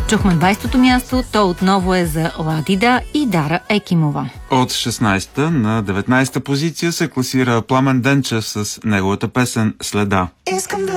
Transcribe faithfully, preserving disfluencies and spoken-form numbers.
Чухме двайсетото място, то отново е за Ладида и Дара Екимова. От шестнайсета на деветнайсета позиция се класира Пламен Денчев с неговата песен «Следа». Искам да